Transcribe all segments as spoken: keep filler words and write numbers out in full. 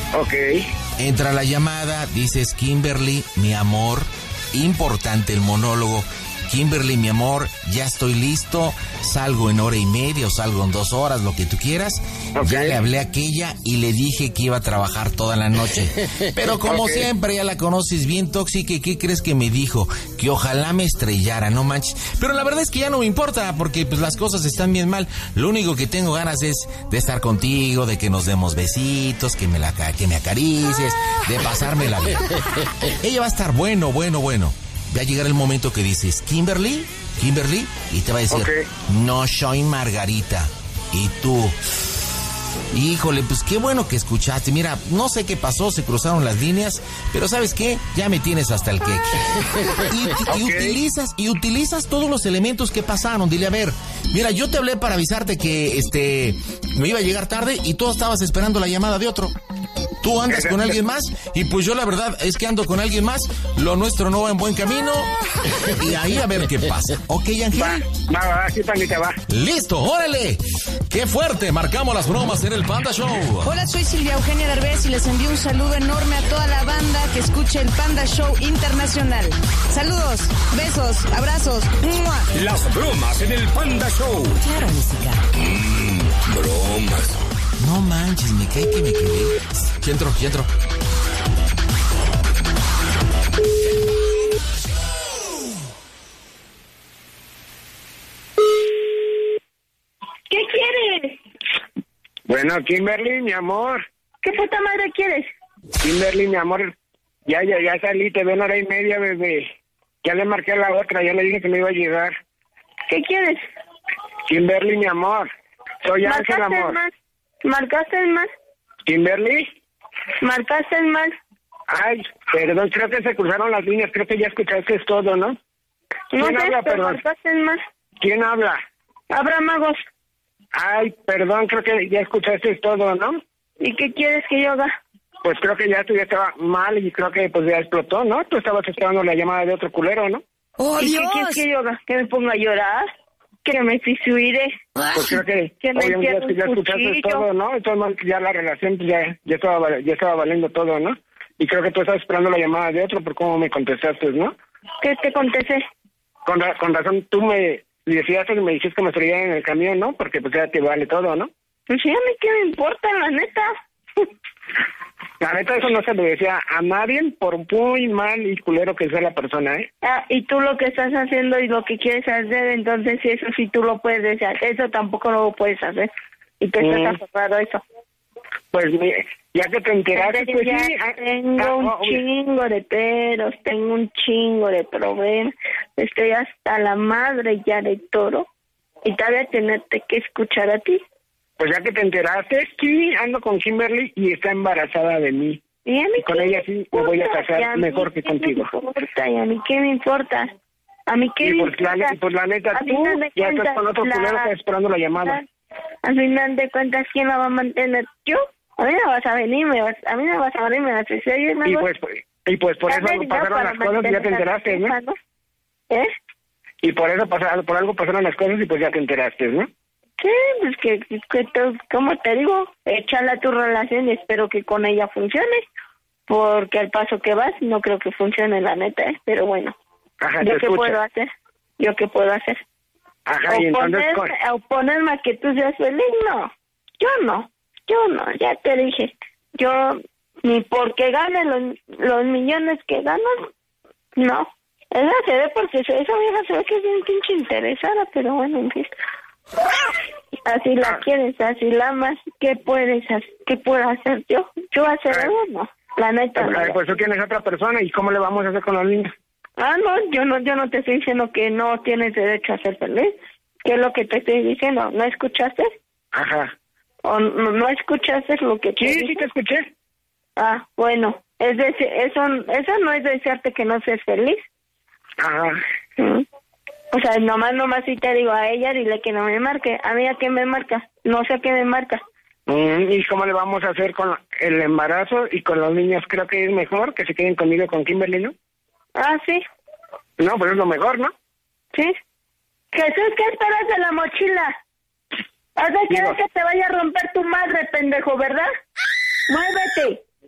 Ok. Entra la llamada, dices, Kimberly, mi amor, importante el monólogo. Kimberly, mi amor, ya estoy listo, salgo en hora y media o salgo en dos horas, lo que tú quieras. Okay. Ya le hablé a aquella y le dije que iba a trabajar toda la noche. Pero como okay. siempre, ya la conoces bien tóxica, ¿y qué crees que me dijo? Que ojalá me estrellara, no manches. Pero la verdad es que ya no me importa, porque pues las cosas están bien mal. Lo único que tengo ganas es de estar contigo, de que nos demos besitos, que me, la, que me acaricies, de pasármela bien. Ella va a estar bueno, bueno, bueno. Va a llegar el momento que dices, Kimberly, Kimberly, y te va a decir, okay. no soy Margarita. Y tú, híjole, pues qué bueno que escuchaste. Mira, no sé qué pasó, se cruzaron las líneas, pero ¿sabes qué? Ya me tienes hasta el queque. Y, okay. y utilizas, y utilizas todos los elementos que pasaron. Dile, a ver, mira, yo te hablé para avisarte que este me iba a llegar tarde y tú estabas esperando la llamada de otro. Tú andas con alguien más y pues yo la verdad es que ando con alguien más, lo nuestro no va en buen camino y ahí a ver qué pasa. ¿Ok, Ángel? Va, va, va, sí, pandita, va. ¡Listo, órale! ¡Qué fuerte! Marcamos las bromas en el Panda Show. Hola, soy Silvia Eugenia Derbez y les envío un saludo enorme a toda la banda que escuche el Panda Show Internacional. Saludos, besos, abrazos. ¡Mua! Las bromas en el Panda Show. Claro, música. Mmm, bromas. No manches, me cae que me quedé. Ya entro, ya entro. ¿Qué quieres? Bueno, Kimberly, mi amor. ¿Qué puta madre quieres? Kimberly, mi amor. Ya, ya, ya salí, te veo en hora y media, bebé. Ya le marqué a la otra, ya le dije que me iba a llegar. ¿Qué quieres? Kimberly, mi amor. Soy Ángel, amor. Más? ¿Marcaste el mal? ¿Kimberly? ¿Marcaste el mal? Ay, perdón, creo que se cruzaron las líneas, creo que ya escuchaste todo, ¿no? ¿Quién no sé, habla, pero perdón? ¿marcaste el mal? ¿Quién habla? Abraham Magos. Ay, perdón, creo que ya escuchaste todo, ¿no? ¿Y qué quieres que yo haga? Pues creo que ya tú ya estaba mal y creo que pues ya explotó, ¿no? Tú estabas esperando la llamada de otro culero, ¿no? ¡Oh, ¿Y Dios! ¿Qué quieres que yo haga? ¿Que me ponga a llorar? ¿Que me fisuire? Pues creo que, que me obviamente ya escuchaste todo, ¿no? Entonces ya la relación pues ya, ya, estaba, ya estaba valiendo todo, ¿no? Y creo que tú estabas esperando la llamada de otro por cómo me contestaste, ¿no? ¿Qué te contesté? Con, con razón, tú me decías que me dijiste que me estaría en el camión, ¿no? Porque pues ya te vale todo, ¿no? Pues sí, a mí qué me importa, la neta. La neta, eso no se lo decía a nadie, por muy mal y culero que sea la persona, ¿eh? Ah, y tú lo que estás haciendo y lo que quieres hacer, entonces eso sí tú lo puedes hacer, eso tampoco lo puedes hacer. Y te mm. estás aferrado a eso. Pues mire, ya que te enteraste, pues ya sí. Tengo ah, un oh, chingo de peros, tengo un chingo de problemas, estoy hasta la madre ya de todo, y todavía tenerte que escuchar a ti. Pues ya que te enteraste, sí, ando con Kimberly y está embarazada de mí. ¿Y a mí y con ella sí me voy a casar mejor que contigo. ¿Y a mí qué me importa? ¿A mí qué y me pues importa? La, pues la neta, tú ya estás con otro culero que estás esperando la llamada. Al final de cuentas, ¿quién la va a mantener? ¿Yo? A mí no vas a venir, me vas, a mí no vas a venir, me vas a decir, oye, y pues, y pues por eso pasaron las cosas y ya te enteraste, ¿no? ¿no? ¿Eh? Y por eso pasaron, por algo pasaron las cosas y pues ya te enteraste, ¿no? Sí, pues que, que te, ¿cómo te digo? Échala a tu relación y espero que con ella funcione, porque al paso que vas no creo que funcione, la neta, ¿eh? Pero bueno, Ajá, ¿yo qué escucha. puedo hacer? ¿Yo qué puedo hacer? Ajá, y entonces... Oponerme, oponerme a que tú seas feliz, no, yo no, yo no, ya te dije, yo ni porque gane los, los millones que ganan, no, ella se ve porque esa vieja se ve que es bien pinche interesada, pero bueno, en fin. Así la quieres, así la amas, ¿qué puedes hacer? ¿Qué puedo hacer yo? ¿Yo hacer algo? No, la neta no. Pues tú tienes otra persona, ¿y cómo le vamos a hacer con los niños? Ah, no, yo no, yo no te estoy diciendo que no tienes derecho a ser feliz. ¿Qué es lo que te estoy diciendo? ¿No escuchaste? Ajá. ¿O no, no escuchaste lo que te Sí, dije? sí te escuché. Ah, bueno, es decir, eso, eso no es desearte que no seas feliz. Ajá. ¿Mm? O sea, nomás, nomás si te digo a ella, dile que no me marque. ¿A mí a qué me marca? No sé a qué me marca. Mm, ¿Y cómo le vamos a hacer con el embarazo y con los niños? Creo que es mejor que se queden conmigo con Kimberly, ¿no? Ah, sí. No, pues es lo mejor, ¿no? Sí. Jesús, ¿qué esperas de la mochila? ¿Has de querer que te vaya a romper tu madre, pendejo, verdad? ¡Muévete!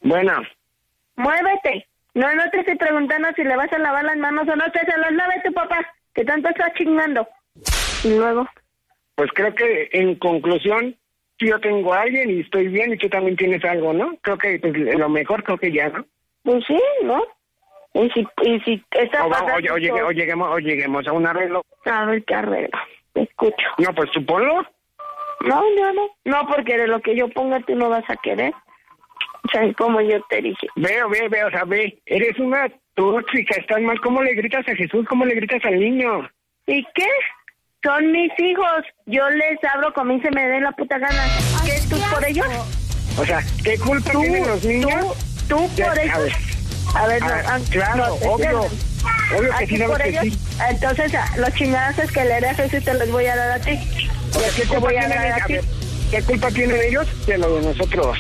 Bueno. Muévete. No, no te estoy preguntando si le vas a lavar las manos o no, te se las lave tu papá, que tanto está chingando. Y luego. Pues creo que en conclusión, yo tengo a alguien y estoy bien y tú también tienes algo, ¿no? Creo que pues, lo mejor creo que ya, ¿no? Pues sí, ¿no? Y si, y si está o, pasando... O, o, llegue, o, lleguemos, o lleguemos a un arreglo. A ver qué arreglo. Te escucho. No, pues tú ponlo. No, no, no. No, porque de lo que yo ponga tú no vas a querer. O sea, como yo te dije. Veo, veo, veo, o sea, ve. Eres una tóxica, estás mal. ¿Cómo le gritas a Jesús? ¿Cómo le gritas al niño? ¿Y qué? Son mis hijos. Yo les abro como y se me dé la puta gana. ¿Qué es tú por ellos? O sea, ¿qué culpa tú, tienen los niños? Tú, tú por ya, ellos. A ver, a ver no, ah, claro, no, obvio. Obvio que sí, por que ellos, sí. Entonces, los chingadazos que le haré a Jesús te los voy a dar a ti. O sea, ¿qué te voy a dar a ti? ¿Qué culpa tienen ellos de lo de nosotros?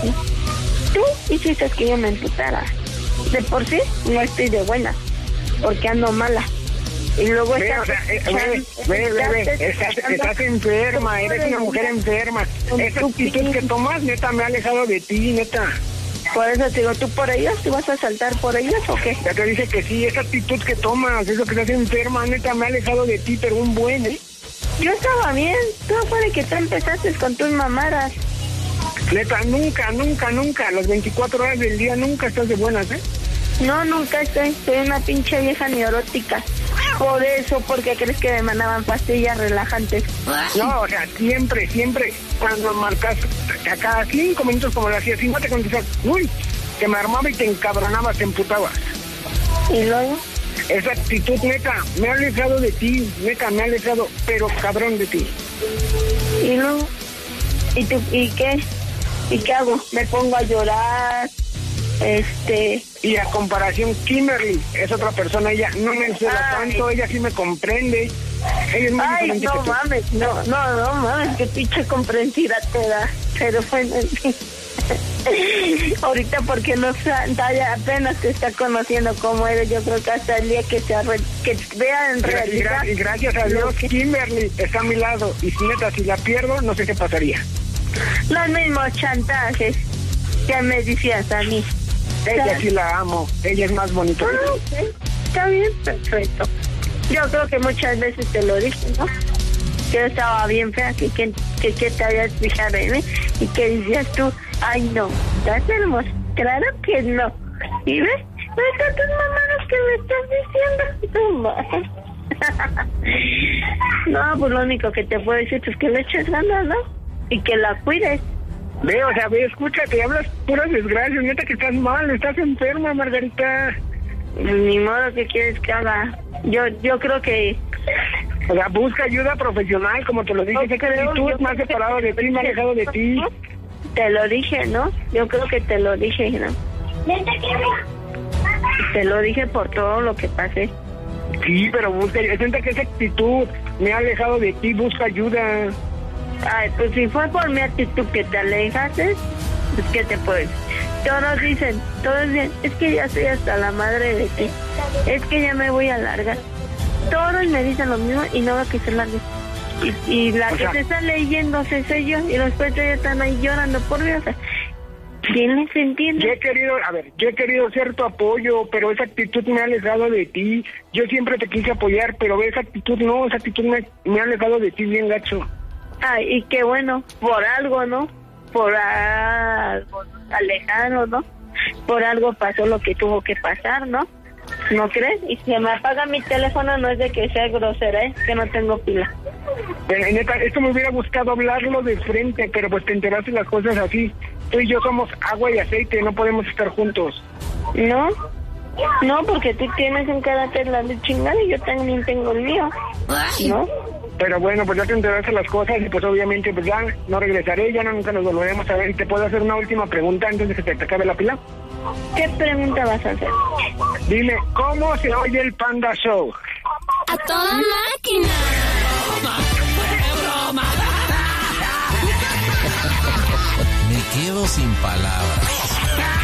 Tú hiciste que yo me emputara. De por sí, no estoy de buena, porque ando mala. Y luego ve, estás... O sea, eh, ve, ve, ve, ve, estás, estás enferma, eres una mujer enferma. Esa actitud que tomas, neta, me ha alejado de ti, neta. Por eso te digo, ¿tú por ellos? ¿Tú vas a saltar por ellos o qué? Ya te dice que sí, esa actitud que tomas, eso que estás enferma, neta, me ha alejado de ti, pero un buen, ¿eh? Yo estaba bien, tú fue de que tú empezaste con tus mamadas. Neta, nunca, nunca, nunca, las veinticuatro horas del día nunca estás de buenas, ¿eh? No, nunca estoy, soy una pinche vieja neurótica. Por eso, porque crees que me mandaban pastillas relajantes. No, o sea, siempre, siempre, cuando marcas, a cada cinco minutos como lo hacías, si no te contestas, uy, te me armaba y te encabronabas, te emputabas. ¿Y luego? Esa actitud, neta, me ha alejado de ti, neta, me ha alejado, pero cabrón de ti. ¿Y luego? ¿Y tú, y qué? ¿Y qué hago? ¿Me pongo a llorar? Este... Y a comparación, Kimberly es otra persona, ella no me encela tanto, ella sí me comprende. Ella es muy Ay, diferente no que tú. mames, no, no, no mames, qué pinche comprensiva te da. Pero bueno, ahorita porque no ya apenas te está conociendo cómo eres, yo creo que hasta el día que se arre, que vea en realidad. Y, y gracias a Dios, que... Kimberly está a mi lado, y si neta, si la pierdo, no sé qué pasaría. Los mismos chantajes que me decías a mí. Ella sí la amo, ella es más bonita. Ah, okay. Está bien, perfecto. Yo creo que muchas veces te lo dije, ¿no? Que yo estaba bien fea, que, que, que, que te habías fijado en mí y que decías tú, ay no, estás hermosa. Claro que no. ¿Y ves? No están tus mamadas que me estás diciendo. No, pues lo único que te puedo decir es que le eches ganas, ¿no? Y que la cuides. Ve, o sea, ve, escucha, que hablas puras desgracias, neta que estás mal, estás enferma, Margarita. Ni modo que quieres que haga. Yo yo creo que... O sea, busca ayuda profesional, como te lo dije, sé que tú me has separado de ti, me has alejado de ti. Te lo dije, ¿no? Yo creo que te lo dije, ¿no? Te lo dije por todo lo que pasé. Sí, pero busca, siente que esa actitud me ha alejado de ti, busca ayuda. Ay, pues si fue por mi actitud que te alejaste, pues ¿qué te puedo decir? Todos dicen, todos dicen, es que ya estoy hasta la madre de ti, es que ya me voy a largar. Todos me dicen lo mismo y no va a que se largue. Y, y la o que sea, se está leyendo se soy yo, y los pechos ya están ahí llorando por mí, o sea, ¿quién les entiende? Yo he querido, a ver, yo he querido ser tu apoyo, pero esa actitud me ha alejado de ti. Yo siempre te quise apoyar, pero esa actitud no, esa actitud me, me ha alejado de ti bien gacho. Ay, y qué bueno, por algo, ¿no? Por algo alejado, ¿no? Por algo pasó lo que tuvo que pasar, ¿no? ¿No crees? Y si me apaga mi teléfono no es de que sea grosera, ¿eh? Que no tengo pila. Pero, neta, esto me hubiera gustado hablarlo de frente, pero pues te enteraste las cosas así. Tú y yo somos agua y aceite, no podemos estar juntos. ¿No? No, porque tú tienes un carácter la de chingada y yo también tengo el mío, ¿no? Pero bueno, pues ya te enteraste las cosas y pues obviamente pues ya no regresaré, ya no, nunca nos volveremos a ver. ¿Y te puedo hacer una última pregunta antes de que se te acabe la pila? ¿Qué pregunta vas a hacer? Dime, ¿cómo se oye el Panda Show? ¡A toda máquina! ¡Broma! Me quedo sin palabras.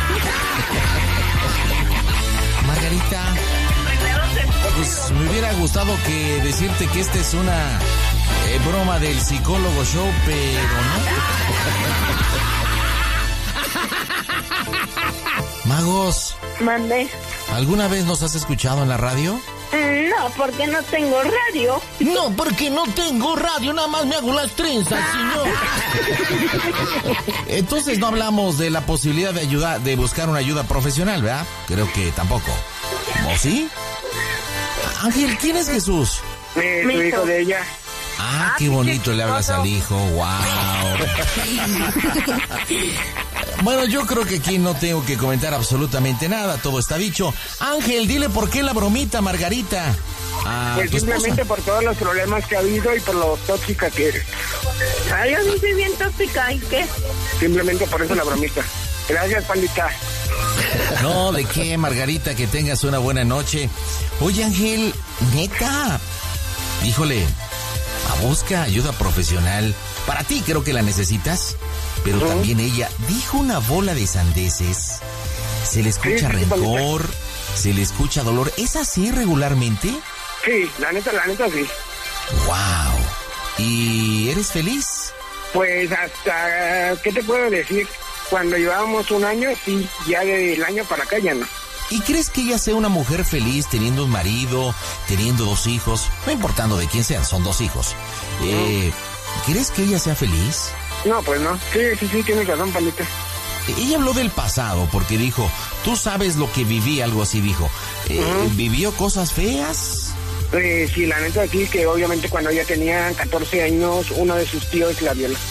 Margarita, pues me hubiera gustado que decirte que esta es una eh, broma del psicólogo show, pero no. Magos, Mandé. ¿alguna vez nos has escuchado en la radio? No, porque no tengo radio. No, porque no tengo radio, nada más me hago las trenzas, señor. Entonces no hablamos de la posibilidad de ayudar, de buscar una ayuda profesional, ¿verdad? Creo que tampoco. ¿O sí? Ángel, ¿quién es Jesús? Eh, Mi tu hijo. hijo de ella. Ah, qué bonito le hablas al hijo, wow. Bueno, yo creo que aquí no tengo que comentar absolutamente nada, todo está dicho. Ángel, dile por qué la bromita, Margarita. A Pues tu simplemente esposa. por todos los problemas que ha habido y por lo tóxica que eres. Ay, yo sí soy bien tóxica, ¿y qué? Simplemente por eso la bromita. Gracias, pandita. No, ¿de qué, Margarita? Que tengas una buena noche. Oye, Ángel, neta, híjole, a busca ayuda profesional. Para ti creo que la necesitas, pero Ujú. también ella dijo una bola de sandeces. Se le escucha Sí, sí, sí, rencor, se le escucha dolor. ¿Es así regularmente? Sí, la neta, la neta sí. ¡Wow! ¿Y eres feliz? Pues hasta, ¿qué te puedo decir? Cuando llevábamos un año, sí, ya del año para acá ya no. ¿Y crees que ella sea una mujer feliz teniendo un marido, teniendo dos hijos? No importando de quién sean, son dos hijos. Eh, ¿Crees que ella sea feliz? No, pues no. Sí, sí, sí, tienes razón, pandita. Ella habló del pasado porque dijo, tú sabes lo que viví, algo así dijo. Eh, Ujú. ¿Vivió cosas feas? Eh, sí, la neta sí, que obviamente cuando ella tenía catorce años, uno de sus tíos la violó.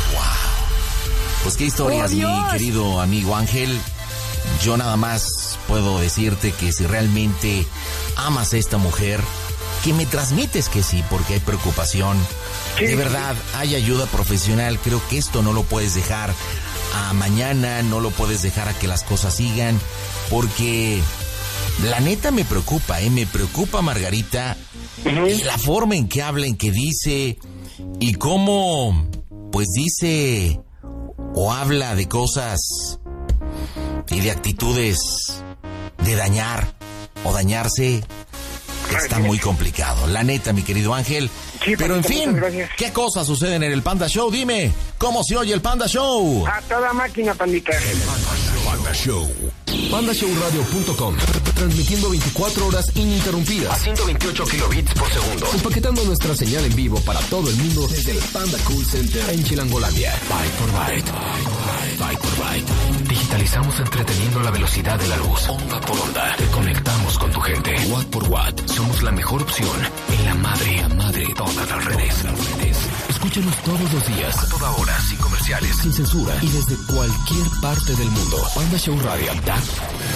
Pues qué historias, ¡Oh, mi Dios! querido amigo Ángel. Yo nada más puedo decirte que si realmente amas a esta mujer, que me transmites que sí, porque hay preocupación. Sí, De sí. verdad, hay ayuda profesional. Creo que esto no lo puedes dejar a mañana, no lo puedes dejar a que las cosas sigan, porque la neta me preocupa, ¿eh? Me preocupa Margarita, y la forma en que habla, en que dice, y cómo, pues dice o habla de cosas y de actitudes de dañar o dañarse. Está muy complicado, la neta, mi querido Ángel. Sí, Pero en Pandita, fin, muchas gracias. ¿qué cosas suceden en el Panda Show? Dime, ¿cómo se oye el Panda Show? A toda máquina, pandita. Panda Show. panda show radio punto com, transmitiendo veinticuatro horas ininterrumpidas A ciento veintiocho kilobits por segundo. empaquetando nuestra señal en vivo para todo el mundo desde el Panda Cool Center en Chilangolandia. Byte por byte. Byte por byte. Digitalizamos entreteniendo la velocidad de la luz. Onda por onda. Te conectamos con tu gente. Watt por watt. Somos la mejor opción en la madre, la madre de todas las redes. Escúchanos todos los días. A toda hora, sin comerciales. Sin censura y desde cualquier parte del mundo. Panda Show Radio.